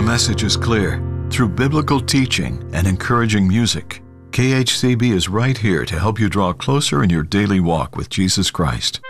message is clear. Through biblical teaching and encouraging music, KHCB is right here to help you draw closer in your daily walk with Jesus Christ.